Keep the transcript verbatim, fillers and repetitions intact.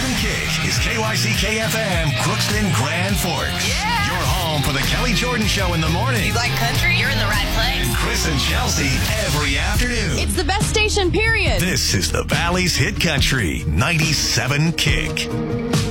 Kick is K Y C K F M, Crookston, Grand Forks. Yeah. Your home for the Kelly Jordan Show in the morning. You like country? You're in the right place. And Chris and Chelsea every afternoon. It's the best station, period. This is the Valley's Hit Country ninety-seven Kick.